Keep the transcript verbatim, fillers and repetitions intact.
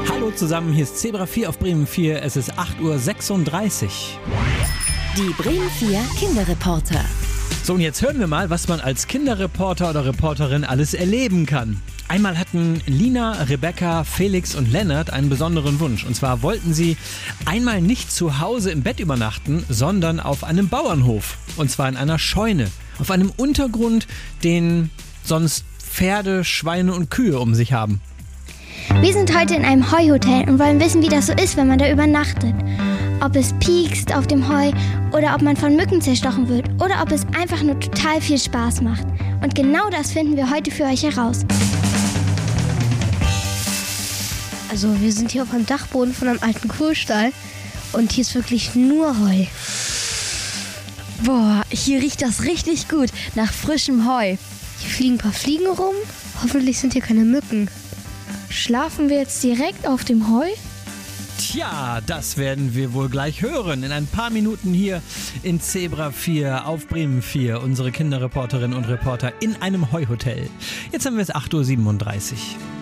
Hallo zusammen, hier ist Zebra vier auf Bremen vier. Es ist acht Uhr sechsunddreißig. Die Bremen vier Kinderreporter. So, und jetzt hören wir mal, was man als Kinderreporter oder Reporterin alles erleben kann. Einmal hatten Lina, Rebecca, Felix und Lennart einen besonderen Wunsch. Und zwar wollten sie einmal nicht zu Hause im Bett übernachten, sondern auf einem Bauernhof. Und zwar in einer Scheune. Auf einem Untergrund, den sonst Pferde, Schweine und Kühe um sich haben. Wir sind heute in einem Heuhotel und wollen wissen, wie das so ist, wenn man da übernachtet. Ob es piekst auf dem Heu oder ob man von Mücken zerstochen wird oder ob es einfach nur total viel Spaß macht. Und genau das finden wir heute für euch heraus. Also wir sind hier auf einem Dachboden von einem alten Kuhstall und hier ist wirklich nur Heu. Boah, hier riecht das richtig gut nach frischem Heu. Hier fliegen ein paar Fliegen rum. Hoffentlich sind hier keine Mücken. Schlafen wir jetzt direkt auf dem Heu? Tja, das werden wir wohl gleich hören. In ein paar Minuten hier in Zebra vier auf Bremen vier. Unsere Kinderreporterinnen und Reporter in einem Heuhotel. Jetzt haben wir es acht Uhr siebenunddreißig.